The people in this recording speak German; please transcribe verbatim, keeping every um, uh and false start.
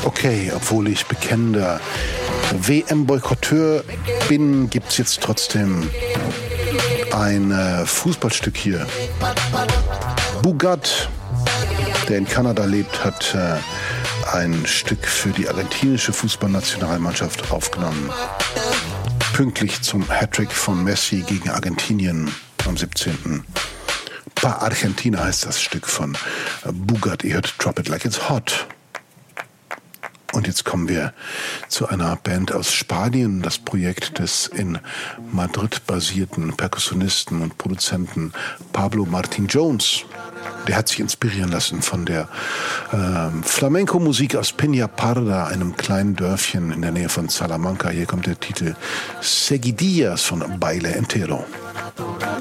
Okay, obwohl ich bekennender W M-Boykotteur bin, gibt's jetzt trotzdem ein äh, Fußballstück hier. Bugat, der in Kanada lebt, hat äh, ein Stück für die argentinische Fußballnationalmannschaft aufgenommen. Pünktlich zum Hattrick von Messi gegen Argentinien am siebzehnten Pa Argentina heißt das Stück von Bugat. Ihr hört Drop It Like It's Hot. Und jetzt kommen wir zu einer Band aus Spanien, das Projekt des in Madrid basierten Perkussionisten und Produzenten Pablo Martin Jones. Der hat sich inspirieren lassen von der äh, Flamenco-Musik aus Peña Parda, einem kleinen Dörfchen in der Nähe von Salamanca. Hier kommt der Titel Seguidillas von Baile Entero.